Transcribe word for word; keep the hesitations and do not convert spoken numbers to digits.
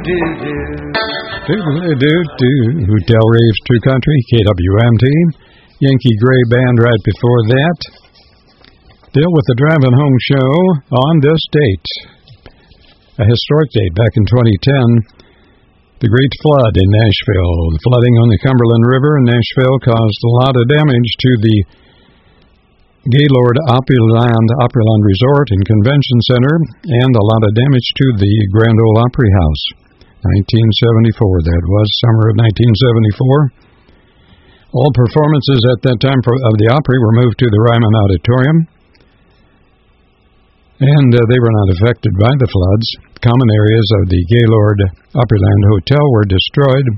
Do-do-do-do. Del Reeves, True Country, K W M T. Yankee Gray Band right before that. Deal with the Driving Home Show on this date. A historic date back in twenty ten. The Great Flood in Nashville. The flooding on the Cumberland River in Nashville caused a lot of damage to the Gaylord Opryland, Opryland Resort and Convention Center, and a lot of damage to the Grand Ole Opry House. nineteen seventy-four, that was, summer of nineteen seventy-four. All performances at that time for, of the Opry were moved to the Ryman Auditorium, and uh, they were not affected by the floods. Common areas of the Gaylord Opryland Hotel were destroyed.